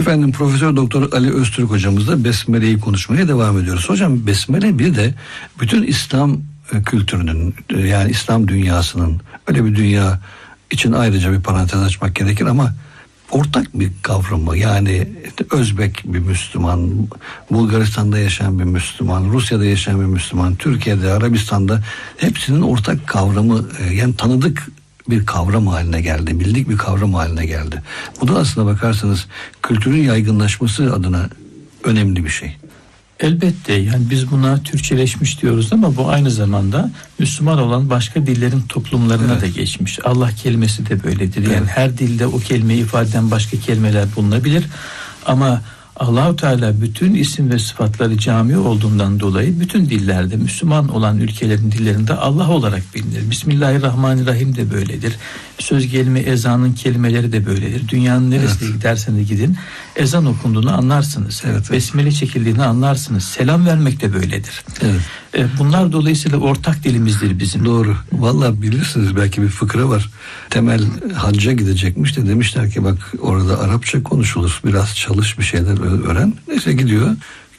Efendim Profesör Doktor Ali Öztürk hocamızla Besmele'yi konuşmaya devam ediyoruz. Hocam Besmele bir de bütün İslam kültürünün, yani İslam dünyasının, öyle bir dünya için ayrıca bir parantez açmak gerekir ama ortak bir kavramı. Yani Özbek bir Müslüman, Bulgaristan'da yaşayan bir Müslüman, Rusya'da yaşayan bir Müslüman, Türkiye'de, Arabistan'da hepsinin ortak kavramı, yani tanıdık bir kavram haline geldi, bildik bir kavram haline geldi. Bu da aslına bakarsanız kültürün yaygınlaşması adına önemli bir şey. Elbette, yani biz buna Türkçeleşmiş diyoruz ama bu aynı zamanda Müslüman olan başka dillerin toplumlarına da geçmiş. Allah kelimesi de böyledir. Yani her dilde o kelimeyi ifade eden başka kelimeler bulunabilir. Ama Allah-u Teala bütün isim ve sıfatları cami olduğundan dolayı bütün dillerde, Müslüman olan ülkelerin dillerinde Allah olarak bilinir. Bismillahirrahmanirrahim de böyledir. Söz gelimi ezanın kelimeleri de böyledir. Dünyanın neresine giderseniz gidin ezan okunduğunu anlarsınız. Besmele çekildiğini anlarsınız. Selam vermek de böyledir. Bunlar dolayısıyla ortak dilimizdir bizim. Doğru. Vallahi bilirsiniz, belki bir fıkra var. Temel hacca gidecekmiş de demişler ki bak orada Arapça konuşulur. Biraz çalış, bir şeyler öğren. Neyse gidiyor.